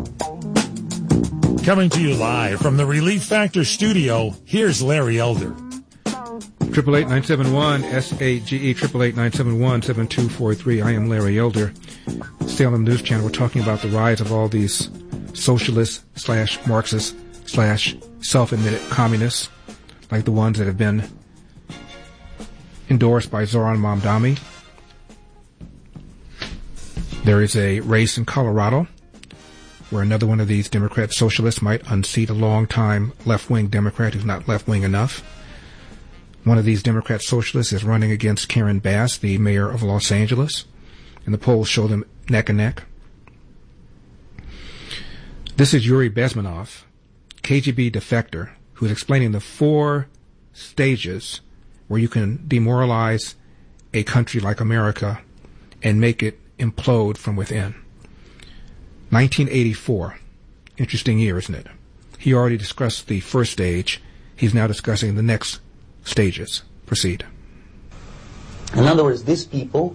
Coming to you live from the Relief Factor studio, here's Larry Elder. 888-971-SAGE, 888-971-7243. I am Larry Elder. Salem News Channel, we're talking about the rise of all these socialists / Marxists / self-admitted communists, like the ones that have been endorsed by Zoran Mamdani. There is a race in Colorado where another one of these Democrat socialists might unseat a long-time left-wing Democrat who's not left-wing enough. One of these Democrat socialists is running against Karen Bass, the mayor of Los Angeles, and the polls show them neck and neck. This is Yuri Bezmenov, KGB defector, who is explaining the 4 stages where you can demoralize a country like America and make it implode from within. 1984. Interesting year, isn't it? He already discussed the first stage. He's now discussing the next stages. Proceed. In other words, these people,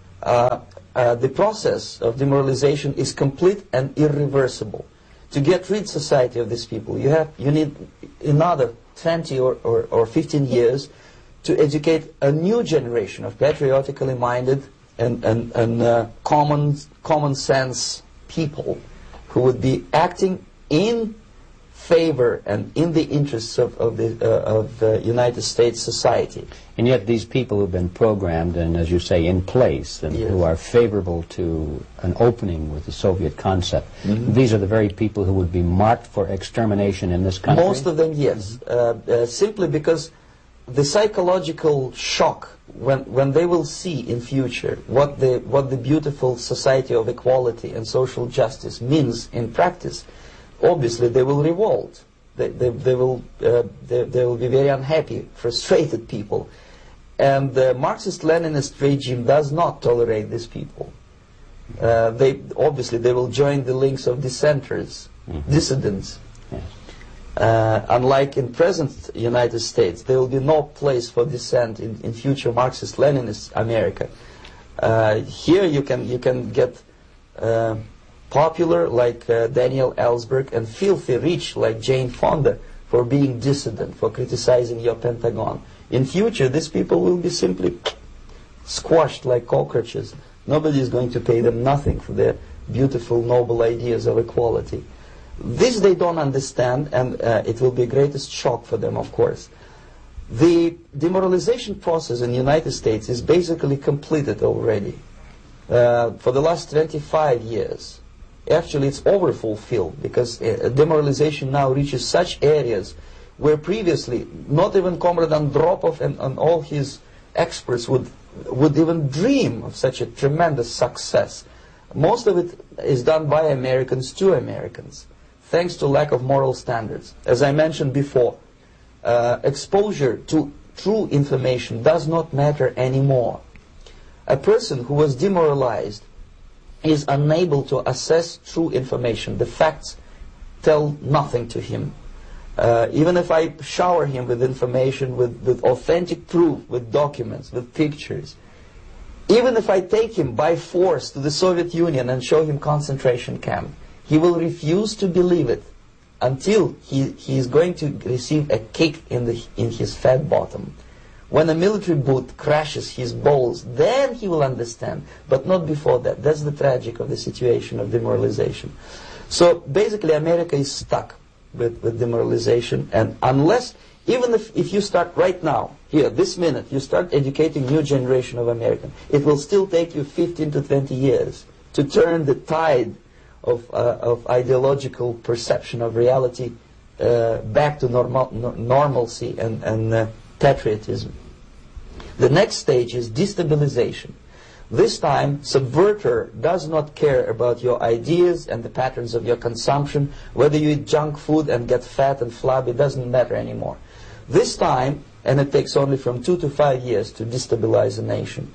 the process of demoralization is complete and irreversible. To get rid society of these people, you need another 20 or 15 years to educate a new generation of patriotically minded and common sense people who would be acting in favor and in the interests of the United States society. And yet these people who've been programmed and, as you say, in place and who are favorable to an opening with the Soviet concept, these are the very people who would be marked for extermination in this country? Most of them, yes. Simply because the psychological shock when they will see in future what the beautiful society of equality and social justice means in practice, obviously they will revolt. They will be very unhappy, frustrated people, and the Marxist-Leninist regime does not tolerate these people. They will join the links of dissenters, dissidents. Yes. Unlike in present United States, there will be no place for dissent in future Marxist-Leninist America. Here you can get popular like Daniel Ellsberg and filthy rich like Jane Fonda for being dissident, for criticizing your Pentagon. In future, these people will be simply squashed like cockroaches. Nobody is going to pay them nothing for their beautiful, noble ideas of equality. This they don't understand, and it will be a greatest shock for them, of course. The demoralization process in the United States is basically completed already. For the last 25 years. Actually, it's overfulfilled because demoralization now reaches such areas where previously not even Comrade Andropov and all his experts would even dream of such a tremendous success. Most of it is done by Americans to Americans, thanks to lack of moral standards. As I mentioned before, exposure to true information does not matter anymore. A person who was demoralized is unable to assess true information. The facts tell nothing to him. Even if I shower him with information, with authentic proof, with documents, with pictures, even if I take him by force to the Soviet Union and show him concentration camp, he will refuse to believe it until he is going to receive a kick in his fat bottom. When a military boot crashes his balls, then he will understand, but not before that. That's the tragic of the situation of demoralization. So basically America is stuck with demoralization, and unless, even if you start right now, here, this minute, you start educating new generation of Americans, it will still take you 15 to 20 years to turn the tide of ideological perception of reality back to normalcy and patriotism. The next stage is destabilization. This time, subverter does not care about your ideas and the patterns of your consumption. Whether you eat junk food and get fat and flabby, doesn't matter anymore. This time, and it takes only from 2 to 5 years to destabilize a nation,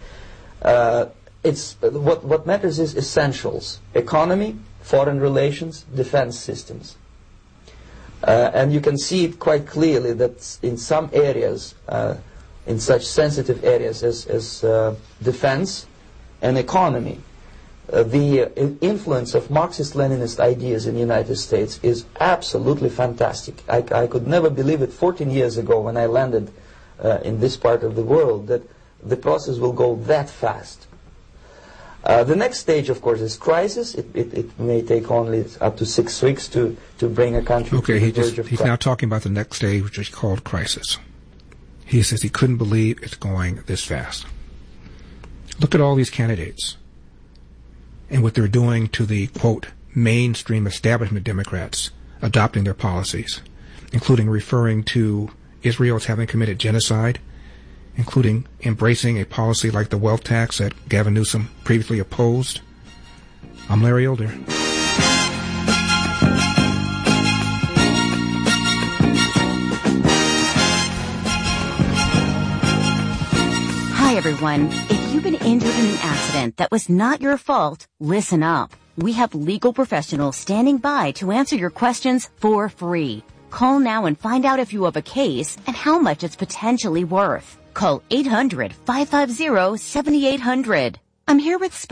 what matters is essentials: economy, foreign relations, defense systems. And you can see it quite clearly that in some areas, in such sensitive areas as defense and economy, the influence of Marxist-Leninist ideas in the United States is absolutely fantastic. I could never believe it 14 years ago when I landed in this part of the world that the process will go that fast. The next stage, of course, is crisis. It may take only up to 6 weeks to bring a country to the verge of crisis. He's now talking about the next stage, which is called crisis. He says he couldn't believe it's going this fast. Look at all these candidates and what they're doing to the, quote, mainstream establishment Democrats adopting their policies, including referring to Israel as having committed genocide, including embracing a policy like the wealth tax that Gavin Newsom previously opposed. I'm Larry Elder. Hi, everyone. If you've been injured in an accident that was not your fault, listen up. We have legal professionals standing by to answer your questions for free. Call now and find out if you have a case and how much it's potentially worth. Call 800-550-7800. I'm here with